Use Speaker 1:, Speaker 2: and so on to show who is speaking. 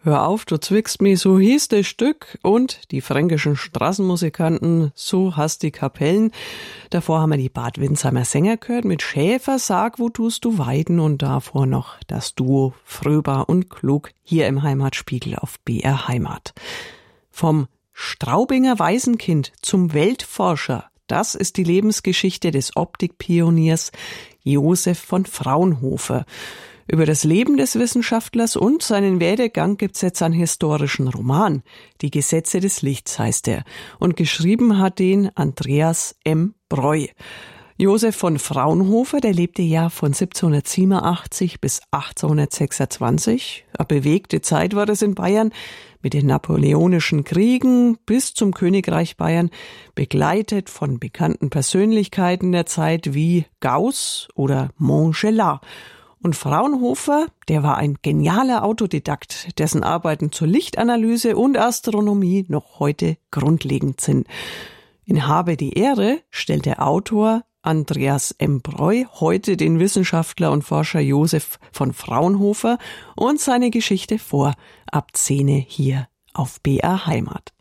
Speaker 1: Hör auf, du zwickst mich, so hieß das Stück, und die fränkischen Straßenmusikanten, so hast die Kapellen. Davor haben wir die Bad Windsheimer Sänger gehört mit Schäfer, sag, wo tust du weiden, und davor noch das Duo Fröber und Klug hier im Heimatspiegel auf BR Heimat. Vom Straubinger Waisenkind zum Weltforscher, das ist die Lebensgeschichte des Optikpioniers Josef von Fraunhofer. Über das Leben des Wissenschaftlers und seinen Werdegang gibt's jetzt einen historischen Roman. Die Gesetze des Lichts heißt er. Und geschrieben hat den Andreas M. Breu. Josef von Fraunhofer, der lebte ja von 1787 bis 1826. Eine bewegte Zeit war das in Bayern, mit den napoleonischen Kriegen bis zum Königreich Bayern, begleitet von bekannten Persönlichkeiten der Zeit wie Gauss oder Montgelas. Und Fraunhofer, der war ein genialer Autodidakt, dessen Arbeiten zur Lichtanalyse und Astronomie noch heute grundlegend sind. In Habe die Ehre stellt der Autor Andreas M. Breu heute den Wissenschaftler und Forscher Josef von Fraunhofer und seine Geschichte vor, ab 10 hier auf BR Heimat.